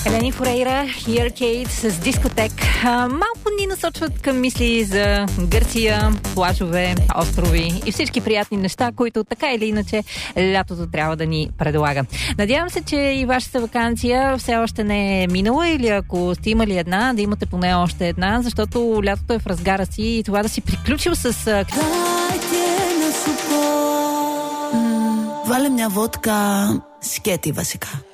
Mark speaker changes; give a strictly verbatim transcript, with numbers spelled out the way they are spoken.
Speaker 1: Елени Форейра и Arcade с дискотек. А, малко ни насочват към мисли за Гърция, плажове, острови и всички приятни неща, които така или иначе лятото трябва да ни предлага. Надявам се, че и вашата ваканция все още не е минала, или ако сте имали една, да имате поне още една, защото лятото е в разгара си и това да си приключил с...
Speaker 2: Βάλε μια βότκα σκέτη βασικά.